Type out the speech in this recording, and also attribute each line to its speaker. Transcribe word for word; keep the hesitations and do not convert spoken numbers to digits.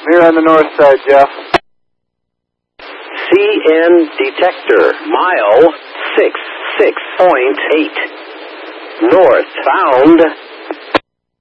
Speaker 1: Here on the north side, Jeff.
Speaker 2: C N detector, mile six six point eight. North, found